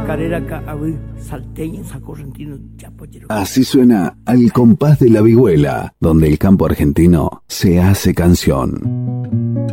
Así suena Al compás de la vihuela, donde el campo argentino se hace canción.